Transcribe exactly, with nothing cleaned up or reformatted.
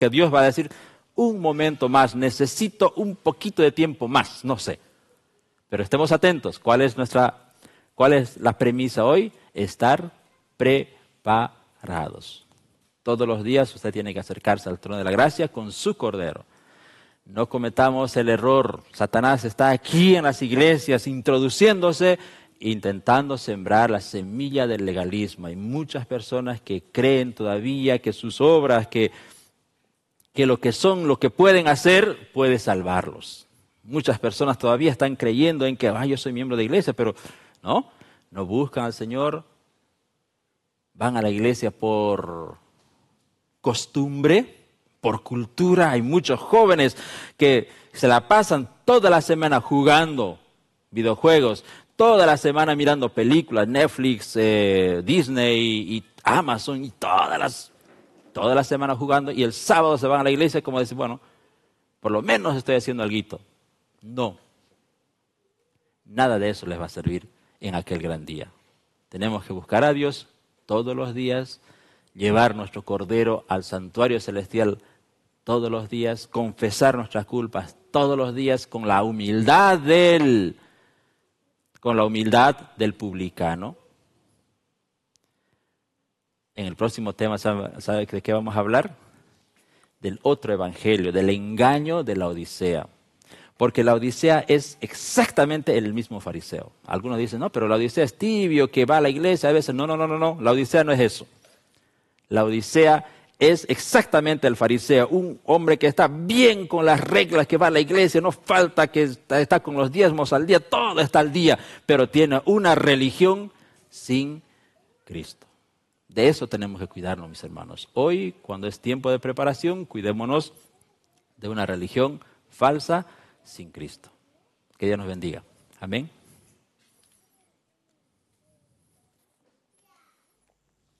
que Dios va a decir, un momento más, necesito un poquito de tiempo más, no sé. Pero estemos atentos. ¿Cuál es nuestra, cuál es la premisa hoy? Estar preparados. Todos los días usted tiene que acercarse al trono de la gracia con su cordero. No cometamos el error. Satanás está aquí en las iglesias introduciéndose, intentando sembrar la semilla del legalismo. Hay muchas personas que creen todavía que sus obras, que, que lo que son, lo que pueden hacer, puede salvarlos. Muchas personas todavía están creyendo en que ah, yo soy miembro de iglesia, pero no, no buscan al Señor, van a la iglesia por costumbre, por cultura. Hay muchos jóvenes que se la pasan toda la semana jugando videojuegos, toda la semana mirando películas, Netflix, eh, Disney y Amazon, y todas las, toda la semana jugando, y el sábado se van a la iglesia como decir, bueno, por lo menos estoy haciendo algo. No, nada de eso les va a servir en aquel gran día. Tenemos que buscar a Dios todos los días, llevar nuestro cordero al santuario celestial todos los días, confesar nuestras culpas todos los días con la humildad del, con la humildad del publicano. En el próximo tema, ¿sabe, sabe de qué vamos a hablar? Del otro evangelio, del engaño de la Odisea. Porque la Odisea es exactamente el mismo fariseo. Algunos dicen, no, pero la Odisea es tibio, que va a la iglesia a veces. No, no, no, no, no. La Odisea no es eso. La Odisea es exactamente el fariseo, un hombre que está bien con las reglas, que va a la iglesia, no falta, que está, está con los diezmos al día, todo está al día, pero tiene una religión sin Cristo. De eso tenemos que cuidarnos, mis hermanos. Hoy, cuando es tiempo de preparación, cuidémonos de una religión falsa sin Cristo. Que Dios nos bendiga. Amén.